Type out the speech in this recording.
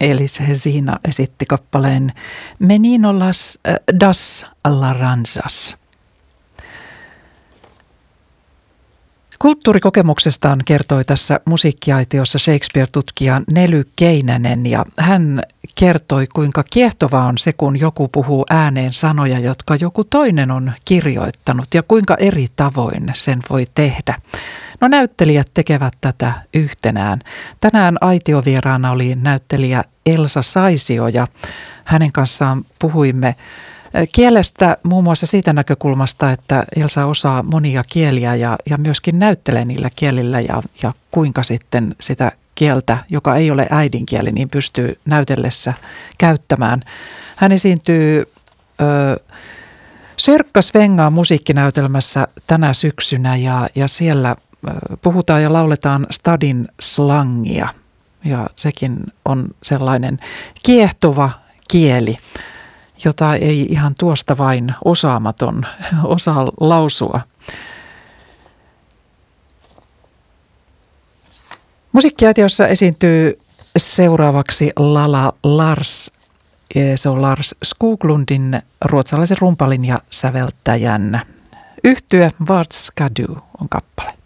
Elis Hesina esitti kappaleen Menino das Laranjas. Kulttuurikokemuksestaan kertoi tässä musiikkiaitiossa Shakespeare-tutkija Nely Keinänen, ja hän kertoi, kuinka kiehtovaa on se, kun joku puhuu ääneen sanoja, jotka joku toinen on kirjoittanut, ja kuinka eri tavoin sen voi tehdä. No, näyttelijät tekevät tätä yhtenään. Tänään aitiovieraana oli näyttelijä Elsa Saisio, ja hänen kanssaan puhuimme kielestä muun muassa siitä näkökulmasta, että Elsa osaa monia kieliä ja myöskin näyttelee niillä kielillä ja kuinka sitten sitä kieltä, joka ei ole äidinkieli, niin pystyy näytellessä käyttämään. Hän esiintyy Sörkka Svengaa musiikkinäytelmässä tänä syksynä ja siellä puhutaan ja lauletaan stadin slangia, ja sekin on sellainen kiehtova kieli, jota ei ihan tuosta vain osaamaton osaa lausua. Musiikkiaitiossa esiintyy seuraavaksi Lala Lars. Se on Lars Skoglundin, ruotsalaisen rumpalin ja säveltäjän. Yhtye Vad ska du on kappale.